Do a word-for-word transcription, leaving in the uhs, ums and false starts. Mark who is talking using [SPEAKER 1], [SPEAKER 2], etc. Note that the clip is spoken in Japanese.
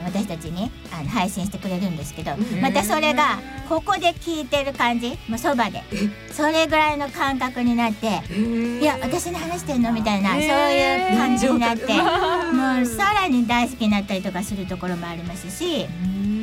[SPEAKER 1] 私たちにあの配信してくれるんですけど、またそれがここで聞いてる感じ、もうそばでそれぐらいの感覚になって、いや私に話してんのみたいな、そういう感じになって、もうさらに大好きになったりとかするところもありますし、